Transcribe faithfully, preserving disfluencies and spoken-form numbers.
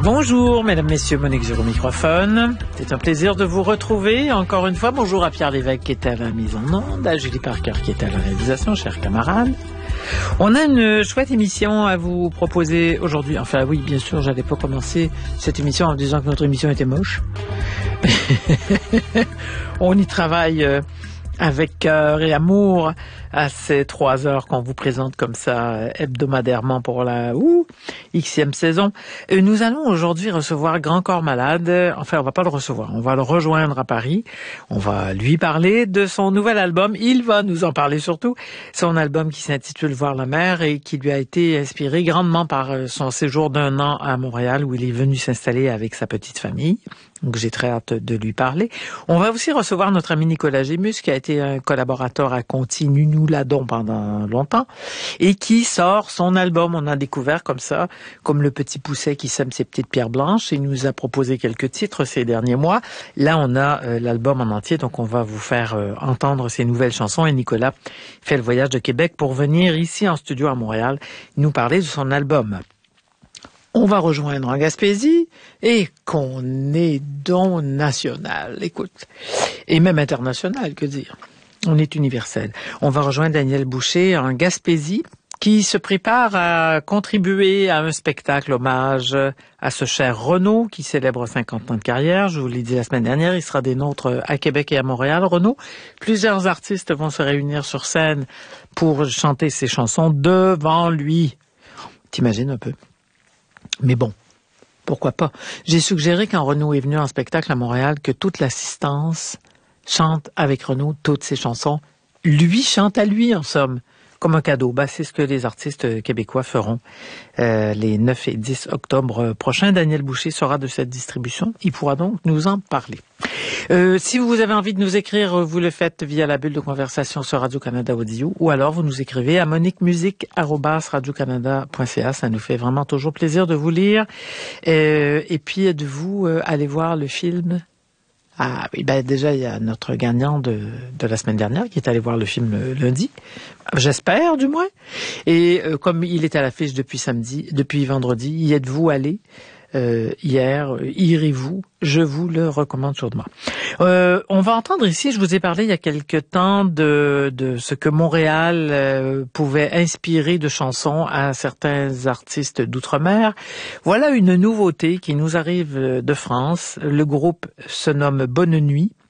Bonjour, mesdames, messieurs, Monique Giraud au microphone. C'est un plaisir de vous retrouver encore une fois. Bonjour à Pierre Lévesque qui est à la mise en onde, à Julie Parker qui est à la réalisation, chers camarades. On a une chouette émission à vous proposer aujourd'hui. Enfin oui, bien sûr, j'allais pas commencer cette émission en disant que notre émission était moche. On y travaille euh, avec cœur et amour à ces trois heures qu'on vous présente comme ça hebdomadairement pour la ouh, Xème saison. Et nous allons aujourd'hui recevoir Grand Corps Malade. Enfin, on va pas le recevoir, on va le rejoindre à Paris. On va lui parler de son nouvel album. Il va nous en parler surtout. Son album qui s'intitule Voir la mer et qui lui a été inspiré grandement par son séjour d'un an à Montréal où il est venu s'installer avec sa petite famille. Donc, j'ai très hâte de lui parler. On va aussi recevoir notre ami Nicolas Gémus, qui a été un collaborateur à Continue Nous Ladons pendant longtemps, et qui sort son album. On a découvert comme ça, comme le petit pousset qui sème ses petites pierres blanches. Il nous a proposé quelques titres ces derniers mois. Là, on a euh, l'album en entier, donc on va vous faire euh, entendre ses nouvelles chansons. Et Nicolas fait le voyage de Québec pour venir ici en studio à Montréal nous parler de son album. On va rejoindre en Gaspésie et qu'on est donc national, écoute, et même international, que dire. On est universel. On va rejoindre Daniel Boucher en Gaspésie qui se prépare à contribuer à un spectacle hommage à ce cher Renaud qui célèbre cinquante ans de carrière. Je vous l'ai dit la semaine dernière, il sera des nôtres à Québec et à Montréal. Renaud, plusieurs artistes vont se réunir sur scène pour chanter ses chansons devant lui. T'imagines un peu? Mais bon, pourquoi pas? J'ai suggéré quand Renaud est venu en spectacle à Montréal que toute l'assistance chante avec Renaud toutes ses chansons. Lui chante à lui, en somme, comme un cadeau. Ben, c'est ce que les artistes québécois feront euh, les neuf et dix octobre prochains. Daniel Boucher sera de cette distribution. Il pourra donc nous en parler. Euh, si vous avez envie de nous écrire, vous le faites via la bulle de conversation sur Radio-Canada Audio ou alors vous nous écrivez à moniquemusique arobase radiocanada point c a. Ça nous fait vraiment toujours plaisir de vous lire euh, et puis êtes-vous euh, allé voir le film. Ah oui, ben déjà, il y a notre gagnant de, de la semaine dernière qui est allé voir le film le, lundi. J'espère, du moins. Et euh, comme il est à l'affiche depuis samedi, depuis vendredi, y êtes-vous allé euh, hier? Irez-vous? Je vous le recommande chaudement. Euh, on va entendre ici, je vous ai parlé il y a quelque temps de, de ce que Montréal euh, pouvait inspirer de chansons à certains artistes d'outre-mer. Voilà une nouveauté qui nous arrive de France. Le groupe se nomme Bonne Nuit.